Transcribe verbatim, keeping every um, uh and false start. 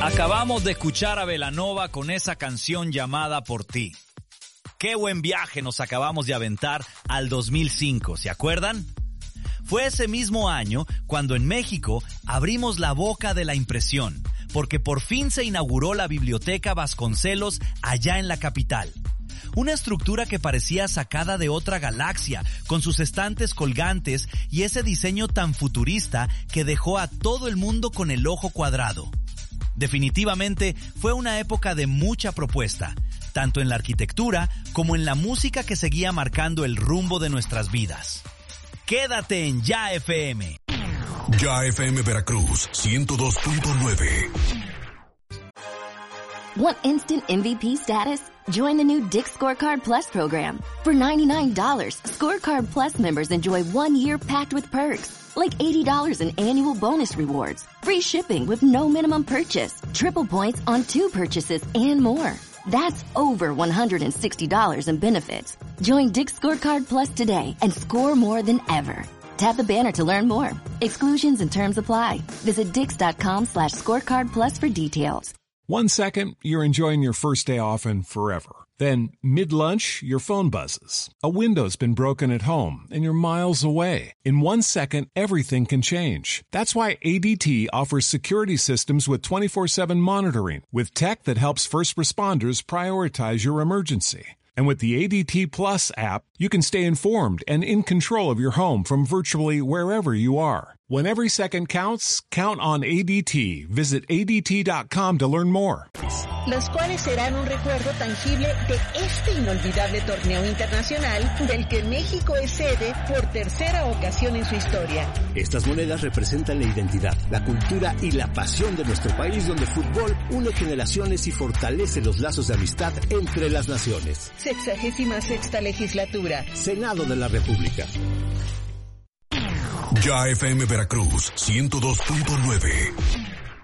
Acabamos de escuchar a Belanova con esa canción llamada Por Ti. Qué buen viaje nos acabamos de aventar al dos mil cinco, ¿se acuerdan? Fue ese mismo año cuando en México abrimos la boca de la impresión, porque por fin se inauguró la Biblioteca Vasconcelos allá en la capital. Una estructura que parecía sacada de otra galaxia, con sus estantes colgantes y ese diseño tan futurista que dejó a todo el mundo con el ojo cuadrado. Definitivamente fue una época de mucha propuesta, tanto en la arquitectura como en la música que seguía marcando el rumbo de nuestras vidas. Quédate en Ya F M. Ya F M Veracruz, ciento dos punto nueve. Want instant M V P status? Join the new Dick's Scorecard Plus program. For ninety-nine dollars, Scorecard Plus members enjoy one year packed with perks, like eighty dollars in annual bonus rewards, free shipping with no minimum purchase, triple points on two purchases, and more. That's over one hundred sixty dollars in benefits. Join Dick's Scorecard Plus today and score more than ever. Tap the banner to learn more. Exclusions and terms apply. Visit dix.com slash scorecard plus for details. One second, you're enjoying your first day off and forever. Then, mid-lunch, your phone buzzes. A window's been broken at home and you're miles away. In one second, everything can change. That's why A D T offers security systems with twenty-four seven monitoring, with tech that helps first responders prioritize your emergency. And with the A D T Plus app, you can stay informed and in control of your home from virtually wherever you are. When every second counts, count on A D T. Visit A D T dot com to learn more. Los cuales serán un recuerdo tangible de este inolvidable torneo internacional del que México es sede por tercera ocasión en su historia. Estas monedas representan la identidad, la cultura y la pasión de nuestro país, donde el fútbol une generaciones y fortalece los lazos de amistad entre las naciones. Sexagésima sexta legislatura. Senado de la República. Ya F M Veracruz, ciento dos punto nueve.